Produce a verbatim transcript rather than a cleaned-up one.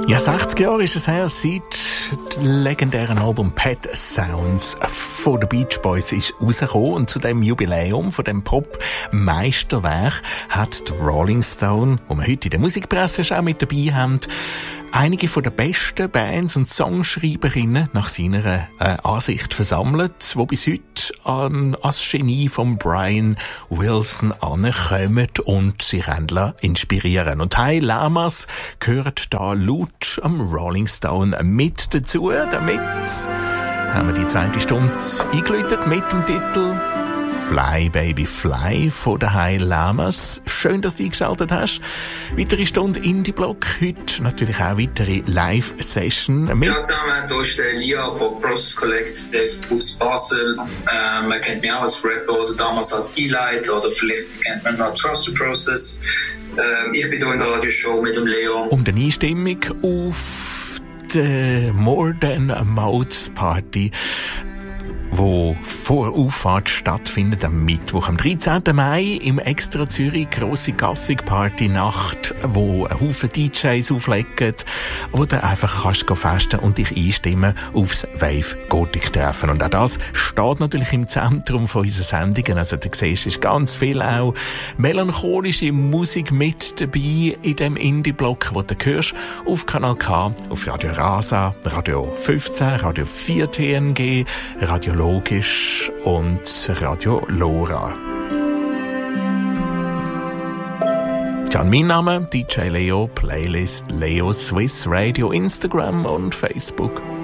Ja, sechzig Jahre ist es her, seit das legendären Album Pet Sounds von den Beach Boys ist rausgekommen. Und zu dem Jubiläum von dem Pop-Meisterwerk hat die Rolling Stone, wo wir heute in der Musikpresse auch mit dabei haben, einige von den besten Bands und Songschreiberinnen nach seiner äh, Ansicht versammelt, die bis heute an, als Genie von Brian Wilson ankommen und sich inspirieren. Und Hy Lamas gehört da laut am Rolling Stone mit dazu. Damit haben wir die zweite Stunde eingeläutet mit dem Titel Fly Baby Fly von den Hy Lamas. Schön, dass du eingeschaltet hast. Weitere Stunde Indie-Block. Heute natürlich auch weitere Live-Session. Ja, zusammen, hier ist der Lia von Process Collective aus Basel. Ähm, man kennt mich auch als Rapper oder damals als E-Light oder vielleicht kennt man noch Trust the Process. Ähm, ich bin hier in der Radioshow mit dem Leo. Um die Einstimmung auf die More Than a Mouth Party, wo vor Auffahrt stattfindet am Mittwoch, am dreizehnten Mai im Extra Zürich, grosse Gothic-Party-Nacht, wo ein Haufen D Js auflegen, wo du einfach kannst festen und dich einstimmen aufs Wave-Gothic-Treffen. Und auch das steht natürlich im Zentrum von unseren Sendungen. Also du siehst, ist ganz viel auch melancholische Musik mit dabei in dem Indie-Block, wo du hörst auf Kanal K, auf Radio Rasa, Radio fünfzehn, Radio vier T N G, Radio Logisch und Radio Lora. Ja, mein Name, D J Leo, Playlist Leo Swiss Radio, Instagram und Facebook.